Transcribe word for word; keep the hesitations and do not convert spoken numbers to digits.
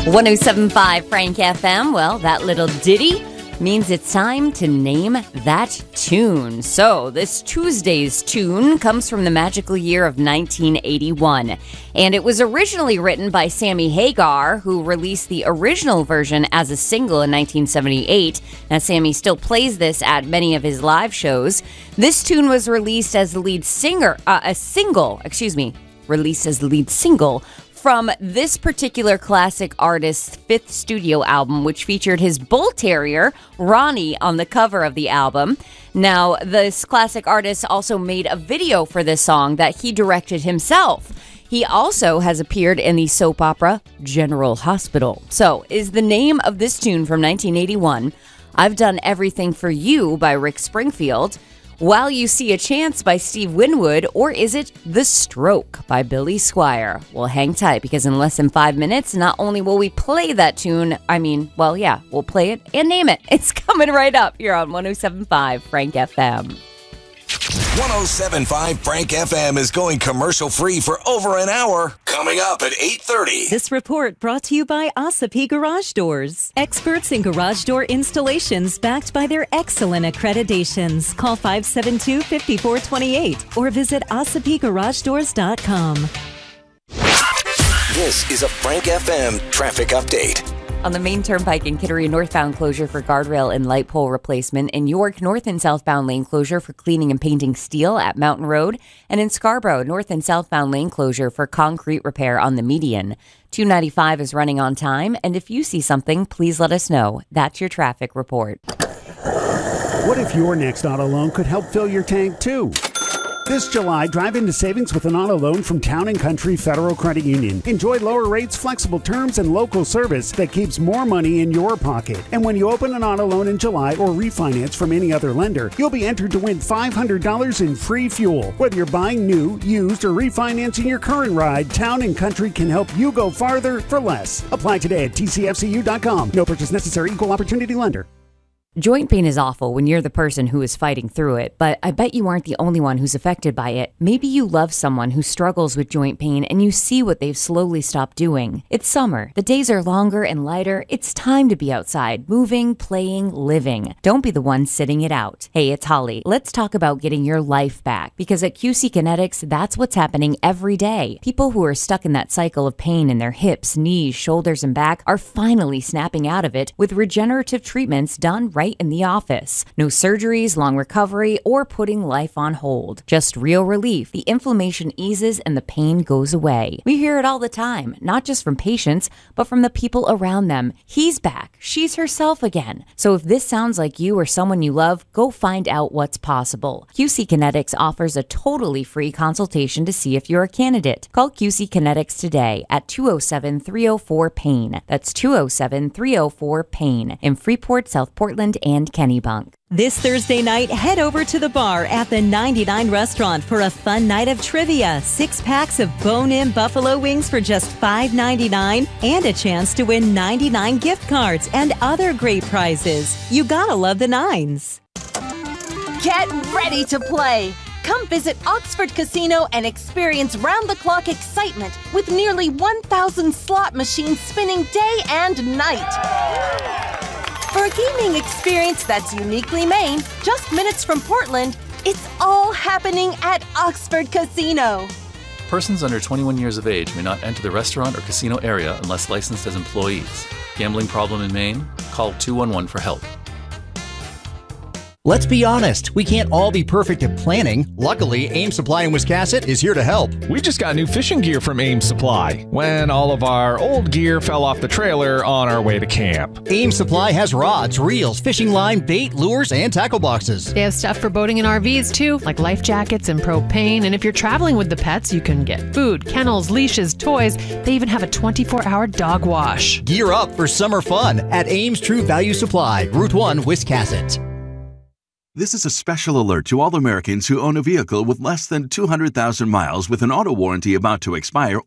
one oh seven point five Frank F M. Well, that little ditty means it's time to name that tune. So this Tuesday's tune comes from the magical year of nineteen eighty-one. And it was originally written by Sammy Hagar, who released the original version as a single in nineteen seventy-eight. Now, Sammy still plays this at many of his live shows. This tune was released as the lead singer, uh, a single, excuse me, released as the lead single from this particular classic artist's fifth studio album, which featured his bull terrier, Ronnie, on the cover of the album. Now, this classic artist also made a video for this song that he directed himself. He also has appeared in the soap opera General Hospital. So, is the name of this tune from nineteen eighty-one, I've Done Everything for You by Rick Springfield, While You See a Chance by Steve Winwood, or is it The Stroke by Billy Squier? Well, hang tight, because in less than five minutes, not only will we play that tune, I mean, well, yeah, we'll play it and name it. It's coming right up here on one oh seven point five Frank F M. one oh seven point five Frank F M is going commercial-free for over an hour. Coming up at eight thirty. This report brought to you by Ossipee Garage Doors. Experts in garage door installations backed by their excellent accreditations. Call five seven two, five four two eight or visit ossipee garage doors dot com. This is a Frank F M traffic update. On the main turnpike in Kittery, northbound closure for guardrail and light pole replacement. In York, north and southbound lane closure for cleaning and painting steel at Mountain Road. And in Scarborough, north and southbound lane closure for concrete repair on the median. two ninety-five is running on time, and if you see something, please let us know. That's your traffic report. What if your next auto loan could help fill your tank too? This July, drive into savings with an auto loan from Town and Country Federal Credit Union. Enjoy lower rates, flexible terms, and local service that keeps more money in your pocket. And when you open an auto loan in July or refinance from any other lender, you'll be entered to win five hundred dollars in free fuel. Whether you're buying new, used, or refinancing your current ride, Town and Country can help you go farther for less. Apply today at T C F C U dot com. No purchase necessary. Equal opportunity lender. Joint pain is awful when you're the person who is fighting through it, but I bet you aren't the only one who's affected by it. Maybe you love someone who struggles with joint pain and you see what they've slowly stopped doing. It's summer. The days are longer and lighter. It's time to be outside, moving, playing, living. Don't be the one sitting it out. Hey, it's Holly. Let's talk about getting your life back, because at Q C Kinetics, that's what's happening every day. People who are stuck in that cycle of pain in their hips, knees, shoulders, and back are finally snapping out of it with regenerative treatments done right in the office. No surgeries, long recovery, or putting life on hold. Just real relief. The inflammation eases and the pain goes away. We hear it all the time, not just from patients, but from the people around them. He's back. She's herself again. So if this sounds like you or someone you love, go find out what's possible. Q C Kinetics offers a totally free consultation to see if you're a candidate. Call Q C Kinetics today at two oh seven, three oh four, pain. That's two oh seven, three oh four, pain in Freeport, South Portland, and Kennebunk. This Thursday night, head over to the bar at the ninety-nine Restaurant for a fun night of trivia. Six packs of bone-in buffalo wings for just five ninety-nine and a chance to win ninety-nine gift cards and other great prizes. You gotta love the nines. Get ready to play. Come visit Oxford Casino and experience round-the-clock excitement with nearly one thousand slot machines spinning day and night. For a gaming experience that's uniquely Maine, just minutes from Portland, it's all happening at Oxford Casino. Persons under twenty-one years of age may not enter the restaurant or casino area unless licensed as employees. Gambling problem in Maine? Call two one one for help. Let's be honest, we can't all be perfect at planning. Luckily, Ames Supply in Wiscasset is here to help. We just got new fishing gear from Ames Supply when all of our old gear fell off the trailer on our way to camp. Ames Supply has rods, reels, fishing line, bait, lures, and tackle boxes. They have stuff for boating and R Vs too, like life jackets and propane. And if you're traveling with the pets, you can get food, kennels, leashes, toys. They even have a twenty-four hour dog wash. Gear up for summer fun at Ames True Value Supply, Route one, Wiscasset. This is a special alert to all Americans who own a vehicle with less than two hundred thousand miles with an auto warranty about to expire